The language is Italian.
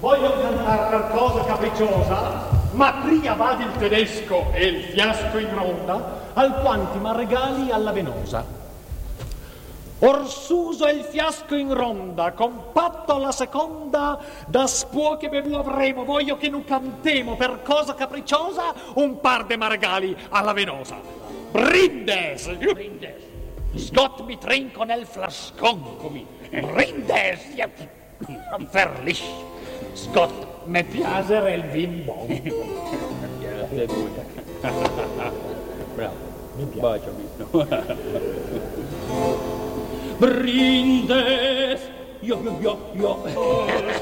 Voglio cantare qualcosa capricciosa, ma prima vado il tedesco e il fiasco in ronda, alquanti m'arregali alla venosa. Orsuso il fiasco in ronda, compatto alla seconda, da spuo che bevu avremo, voglio che nu cantemo per cosa capricciosa un par de margali alla venosa. Brindes! Brindes! Scott mi trinco nel flascon, come Brindes! Ferlich! Scott, me piacer il vin bon. Bravo, mi piace. Brindes! Io.